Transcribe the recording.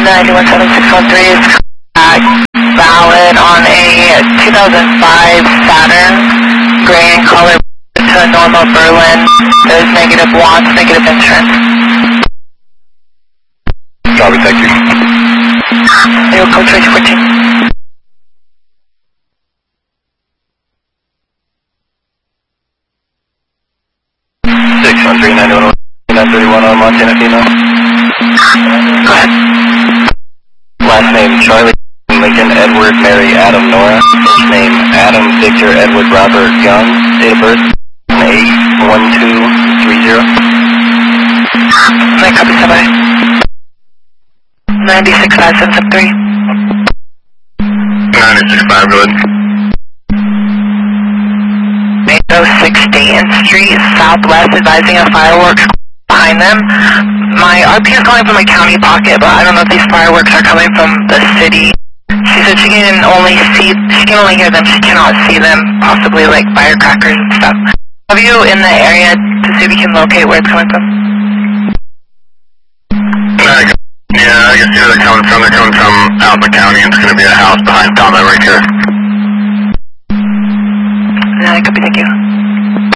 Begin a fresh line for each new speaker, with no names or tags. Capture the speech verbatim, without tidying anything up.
nine one seven six one three is valid on a two thousand five Saturn, gray in color to a normal Berlin. There's negative watts, negative insurance.
Copy, thank you.
Air code three fourteen.
six one three nine one one nine thirty-one on Montana female.
Go ahead.
Last name Charlie Lincoln Edward Mary Adam Nora. First name Adam Victor Edward Robert Young. Date of birth eight one two three zero.
My copy, somebody. ninety-six five seven seven three.
ninety-six five, good.
eight oh six Dayton Street, Southwest, advising of fireworks behind them. My R P is calling from my county pocket, but I don't know if these fireworks are coming from the city. She said she can only see, she can only hear them, she cannot see them, possibly like firecrackers and stuff. Have you in the area to see if we can locate where it's coming from?
Yeah, I can see where they're coming from. They're coming from out in the county, and it's going to be a house behind Tom right here.
Yeah, I could be, thank you.